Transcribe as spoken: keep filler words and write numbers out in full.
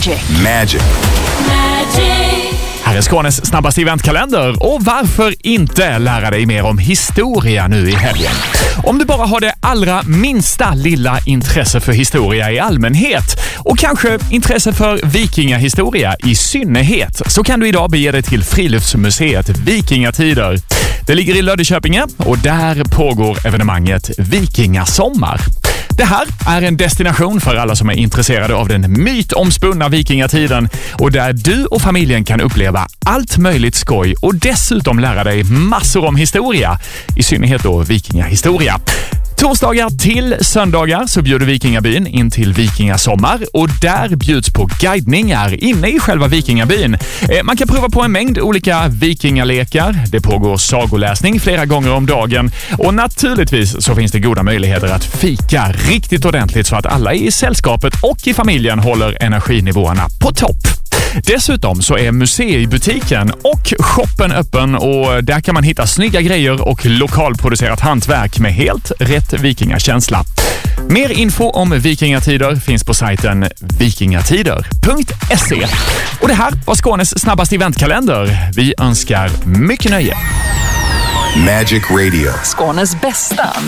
Magic. Magic. Magic. Här är Skånes snabbaste eventkalender, och varför inte lära dig mer om historia nu i helgen? Om du bara har det allra minsta lilla intresse för historia i allmänhet och kanske intresse för vikingahistoria i synnerhet, så kan du idag bege dig till Friluftsmuseet Vikingatider. Det ligger i Löddeköpinge och där pågår evenemanget Vikingasommar. Det här är en destination för alla som är intresserade av den mytomspunna vikingatiden, och där du och familjen kan uppleva allt möjligt skoj och dessutom lära dig massor om historia, i synnerhet då vikingahistoria. Torsdagar till söndagar så bjuder Vikingabyn in till Vikingasommar, och där bjuds på guidningar inne i själva Vikingabyn. Man kan prova på en mängd olika vikingalekar, det pågår sagoläsning flera gånger om dagen, och naturligtvis så finns det goda möjligheter att fika riktigt ordentligt så att alla i sällskapet och i familjen håller energinivåerna på topp. Dessutom så är museibutiken och shoppen öppen, och där kan man hitta snygga grejer och lokalproducerat hantverk med helt rätt vikingakänsla. Mer info om vikingatider finns på sajten vikingatider punkt se. Och det här var Skånes snabbaste eventkalender. Vi önskar mycket nöje. Magic Radio. Skånes bästa